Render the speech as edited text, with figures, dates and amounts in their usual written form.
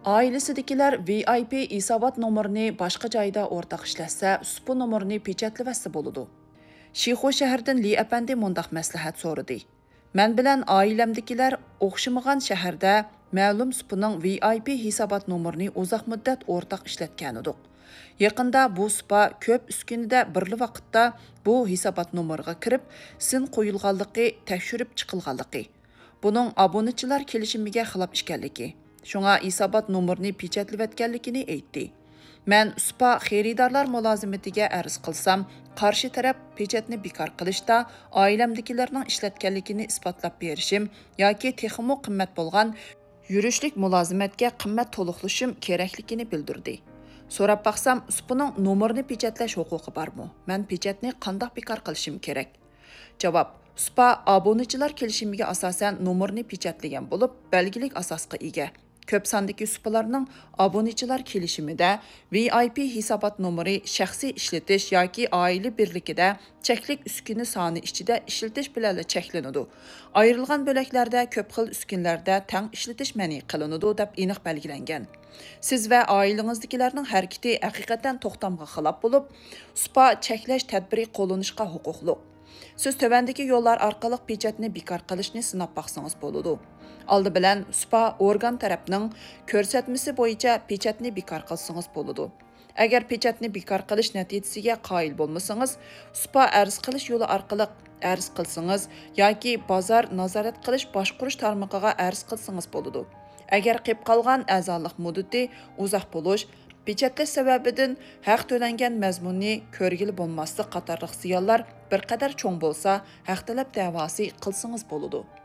Oilasidagilar VIP hisobot nomerini boshqa joyda o'rtaq ishlatsa, SUPA nomerini pechatlavasi bo'ladi. Shixo shahardan Li apandi mundaq maslahat so'radi. Men bilan oilamdagilar o'xshamagan shaharda ma'lum SUPAning VIP hisobot nomerini uzoq muddat o'rtaq ishlatgan edik. Yaqinda bu SUPA ko'p uskunida birli vaqtda bu hisobot nomeriga kirib, sin qo'yilganligi tekshirib chiqilganligi. Buning obunachilar kelishimiga xilof ekanligi. Shunga hisobot nomerini pechatlayotganligini aytdi. Men SUPA xaridorlar mulozimatiga arz qilsam, qarshi taraf pechatni bekor qilishda oilamdagilarning ishlatganligini isbotlab berishim yoki texmo qimmat bo'lgan yurishlik mulozimatga qimmat to'liqlashim kerakligini bildirdi. So'rab baqsam, SUPAning nomerini pechatlash huquqi bormi? Men pechatni qanday bekor qilishim kerak? Javob: SUPA obunachilar kelishimiga asosan nomerini pechatlagan bo'lib, belgilik asosga ega. Ko'p sondagi SUPAlarning obunachilar kelishimida VIP hisobot nomeri shaxsiy ishlatish yoki oila birligida cheklik uskuni soni ichida ishlatish bilan cheklanadi. Ayrilgan bo'laklarda ko'p xil uskunlarda teng ishlatish ma'ni qilinadi deb aniq belgilangan. Siz va oilangizdagilarning harakati haqiqatan to'xtamga xilof bo'lib, SUPA cheklash tadbiri qo'llanishga huquqli. Siz tövəndəki yollar orqali pechatni bekor qilishni sinab baqsangiz bo'ladi. Aldı bilan SUPA organ tarafning ko'rsatmasi bo'yicha pechatni bekor qilsangiz bo'ladi. Agar pechatni bekor qilish natijasiga qoyil bo'lmasangiz, SUPA arz qilish yo'li orqali arz qilsangiz yoki bozor nazorat qilish boshqurish tarmog'iga arz qilsangiz bo'ladi. Agar qolib qolgan a'zolik muddati uzoq bo'lish, pechatlash sababidan haq to'langan mazmunni ko'rgili bo'lmaslik qatorliq ziyonlar bir qadar cho'ng bo'lsa, haq talab da'vosi qilsangiz bo'ladi.